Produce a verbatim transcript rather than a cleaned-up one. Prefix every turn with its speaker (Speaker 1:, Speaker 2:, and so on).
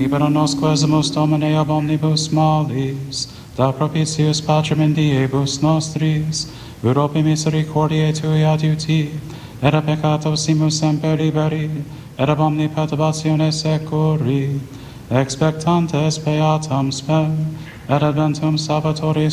Speaker 1: libera nos quesumus Domine ab omnibus malis, da propitius Patrem in diebus nostris, Europe misericordiae Tui adiuti, et a peccatosimus semper liberi, et ab omni perturbatione securi, expectantes beatam spem, et adventum Salvatoris